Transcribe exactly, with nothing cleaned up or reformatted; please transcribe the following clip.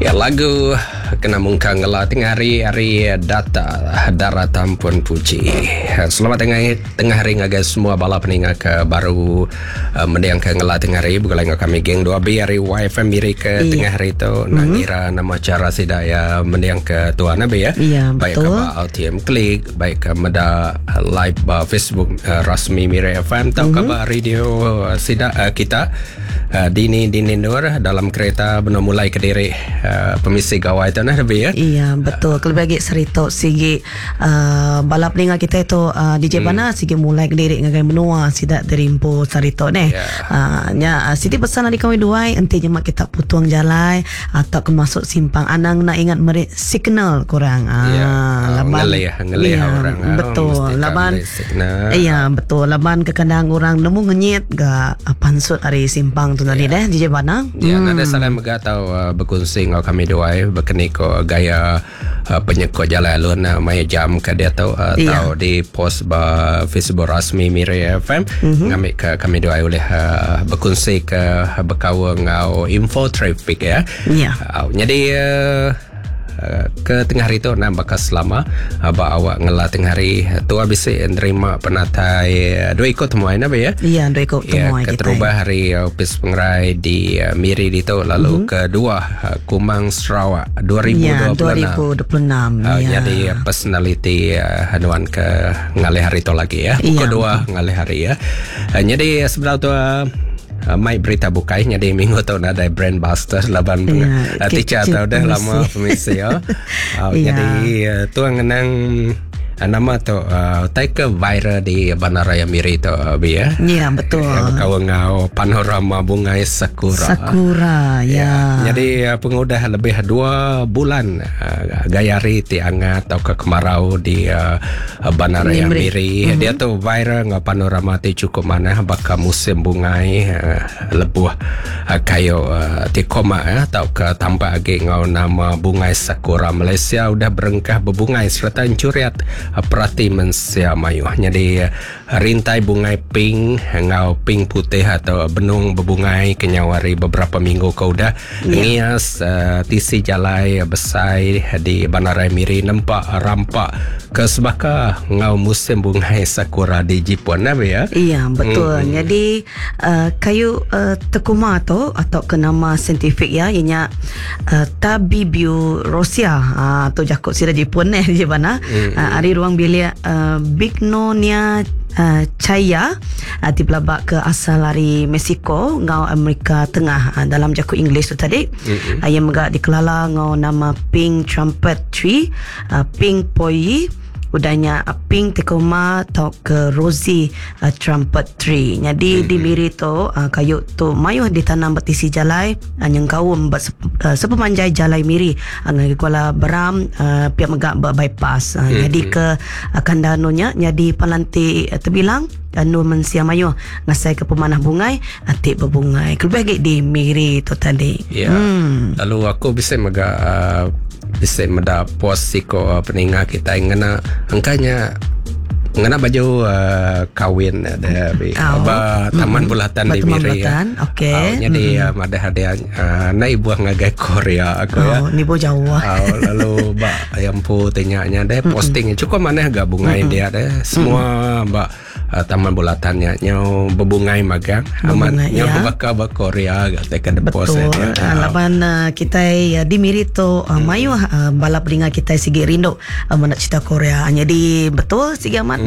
Ya, lagu kena mungkang ngela tengah hari hari data daratan pun puji. Selamat tengah tengah hari ngagai semua bala peninga ke baru uh, mendiang ke ngela tengah hari bukan lain kami geng dua B hari Y F M miri ke iya. Tengah hari tu mm-hmm. Nangira nama cara sidaya mendiang ke tuan nabi ya. Iya, baik betul. Baik ke L T M Klik, baik ke meda live uh, Facebook uh, rasmi Miri F M atau mm-hmm. ke radio uh, sida uh, kita uh, Dini Dini Nur dalam kereta benar mulai ke diri uh, pemisi gawai tu nah lebih ya. Iya betul. Kalau bagi cerita sigi uh, balap ninga kita itu uh, D J Bana hmm. sigi mulai ke diri ngagai menua sidak terimpo cerita ni. Yeah. Uh, nya uh, siti pesan di kami dua enti jemak kita putuang jalan atau ke masuk simpang anang nak ingat meri signal kurang. Ah yeah. laban ngelih ngelih iya, orang. Betul. Oh, laban iya betul. Laban ke kandang orang nemu ngenyit ga pansut hari simpang tu tadi yeah. deh D J Bana. Ya yeah, hmm. ada salah megatau uh, berkongsi ngau kami dua berkeni ko gaya uh, penyekot jalan alun uh, maya jam ke dia tahu uh, yeah. tahu di post ba Facebook rasmi Miri F M mm-hmm. ngambil ke kami dua oleh uh, berkongsi ke berkawa ngau info traffic ya. Yeah. Uh, jadi uh, Uh, ke tengah hari tu nak bakas selama abah awak ngela tengah hari tu habis nerima penatai uh, dua ikut temuan apa ya? Iya, dua ikut temuan ya, kita. Keterubah hari uh, ofis pengerai di uh, Miri di tu lalu mm-hmm. kedua uh, Kumang Sarawak dua ribu dua puluh enam. Ya, dua ribu dua puluh enam. Uh, ya. Jadi uh, personality uh, hanuan ke ngalih hari tu lagi ya. Pukul dua ngalih hari ya. Uh, jadi sebenarnya tu uh, Uh, mai berita bukai jadi minggu tu ada brand buster laban yeah, uh, teacher atau dah lama pemisi ya. uh, yeah. Jadi uh, tu ngenang uh, nama tu uh, take viral di Bandaraya Miri tu uh, bi ya. Ya yeah, betul. Uh, kau ngau panorama bunga sakura. Sakura ya. Yeah. Jadi uh, pengudah lebih dua bulan uh, gayari ti angat atau ke kemarau di uh, Bandaraya Miri. Miri. Mm-hmm. Dia tu viral ngau panorama ti cukup mana bakal musim bungai uh, lebuh uh, kayu uh, ti koma uh, atau ke tampak lagi ngau nama bungai sakura Malaysia udah berengkah berbungai serta curiat uh, perhati mensia mayu. Jadi uh, rintai bungai pink ngau pink putih atau benung berbungai kenyawari beberapa minggu kau dah yeah. ngias uh, tisi jalai besai di Bandaraya Miri nampak rampak ke sebaka ngau musim bungai sakura di Jepun ya. Iya betul. Hmm. Jadi uh, kayu uh, tekuma tu atau ke nama saintifik ya ianya uh, Tabibiurosia uh, tu jakut sira Jepun eh di mana hmm. uh, ari ruang bilik uh, Bignonia Uh, Chaya uh, dibelabak ke asal dari Mexico ngau Amerika Tengah uh, dalam jakut English tu tadi mm-hmm. uh, yang megak dikelala ngau nama Pink Trumpet Tree uh, Pink Poi udahnya uh, Pink Tecoma atau ke Rosie uh, Trumpet Tree. Jadi mm-hmm. di Miri tu uh, kayu tu mayuh ditanam betisi jalai uh, yang kaum uh, sepemanjai jalai Miri uh, ngagi Kuala Beram uh, pihak megak bypass uh, mm-hmm. jadi ke uh, kandanunya jadi pelanti uh, terbilang anu mensia mayuh ngasai ke pemanah bungai atik berbungai kelebih di Miri tu tadi. Ya. Hmm. Lalu aku bisa megak uh, bisa meda post siko uh, peninga kita ngena angkanya ngena baju uh, kawin ada bi oh. ba taman mm-hmm. bulatan ba, di Miri ya. Okey. Oh, jadi mm-hmm. uh, ada hadiah uh, nai buah ngagai Korea aku oh, ya. Ni bo jauh. Oh, lalu ba yang pu tanyanya deh posting mm-hmm. cukup mana gabungai mm-hmm. dia deh semua mm-hmm. ba uh, taman bulatannya nyau berbungai magang aman nyau ya. Bakal ba Korea gak ke post ya. Uh, laban uh, kita uh, di Miri tu uh, hmm. mayu uh, balap dengan kita sigi rindu uh, nak cerita Korea. Jadi betul sigi aman